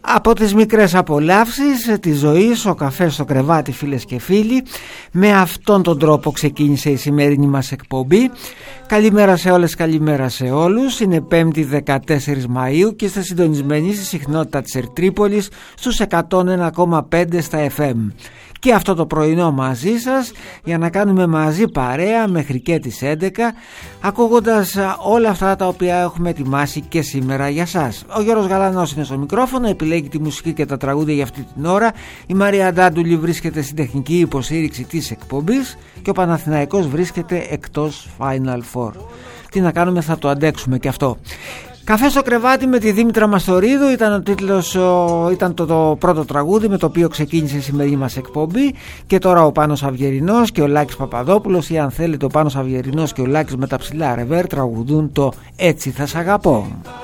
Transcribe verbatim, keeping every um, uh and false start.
Από τις μικρές απολαύσεις της ζωής, ο καφές στο κρεβάτι, φίλες και φίλοι. Με αυτόν τον τρόπο ξεκίνησε η σημερινή μας εκπομπή. Καλημέρα σε όλες, καλημέρα σε όλους. Είναι πέμπτη δεκατέσσερις Μαΐου και είστε συντονισμένοι στη συχνότητα της Ερτρίπολης στους εκατόν ένα κόμμα πέντε στα εφ εμ. Και αυτό το πρωινό μαζί σας για να κάνουμε μαζί παρέα μέχρι και τις έντεκα, ακούγοντας όλα αυτά τα οποία έχουμε ετοιμάσει και σήμερα για σας. Ο Γιώργος Γαλανός είναι στο μικρόφωνο, επιλέγει τη μουσική και τα τραγούδια για αυτή την ώρα. Η Μαρία Ντάντουλη βρίσκεται στην τεχνική υποστήριξη της εκπομπής και ο Παναθηναϊκός βρίσκεται εκτός Final Four. Τι να κάνουμε, θα το αντέξουμε και αυτό. Καφέ στο κρεβάτι με τη Δήμητρα Μαστορίδου ήταν, ο τίτλος, ο, ήταν το, το πρώτο τραγούδι με το οποίο ξεκίνησε η σημερινή μας εκπομπή. Και τώρα ο Πάνος Αυγερινός και ο Λάκης Παπαδόπουλος, ή αν θέλετε ο Πάνος Αυγερινός και ο Λάκης με τα ψηλά ρεβέρ, τραγουδούν το «Έτσι θα σ' αγαπώ».